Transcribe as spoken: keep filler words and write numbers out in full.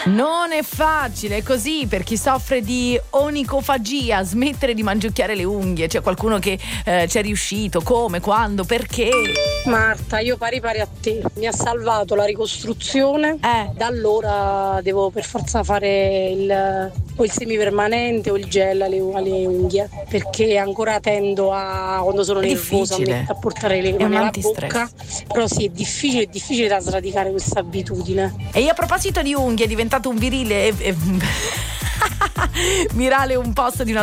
Non è facile, così per chi soffre di onicofagia, smettere di mangiucchiare le unghie. C'è qualcuno che eh, ci è riuscito, come, quando, perché? Marta, io pari pari a te, mi ha salvato la ricostruzione, Eh. da allora devo per forza fare il, o il semipermanente o il gel alle, alle unghie, perché ancora tendo a, quando sono È nervosa, a, difficile. met- a portare le È un mani alla antistress. bocca, però sì, è difficile, è difficile da sradicare questa abitudine. E io a proposito di unghie, è diventato un virile e, e virale un post di una